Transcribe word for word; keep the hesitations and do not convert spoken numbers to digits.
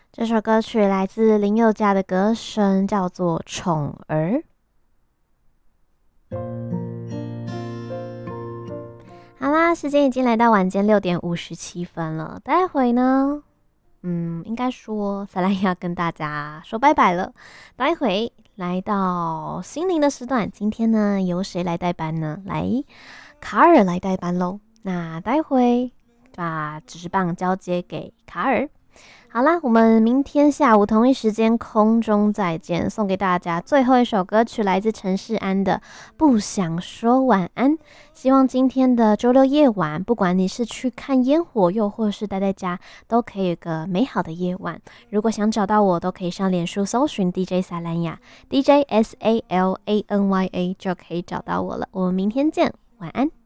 这首歌曲来自林宥嘉的歌声，叫做《宠儿》。好啦，时间已经来到晚间六点五十七分了。待会呢，嗯，应该说萨兰要跟大家说拜拜了。待会来到心灵的时段，今天呢由谁来代班呢？来，卡尔来代班喽。那待会把指示棒交接给卡尔。好啦，我们明天下午同一时间空中再见。送给大家最后一首歌曲，来自陈世安的《不想说晚安》。希望今天的周六夜晚，不管你是去看烟火，又或是待在家，都可以有个美好的夜晚。如果想找到我，都可以上脸书搜寻 D J 萨兰雅 D J S A L A N Y A 就可以找到我了。我们明天见，晚安。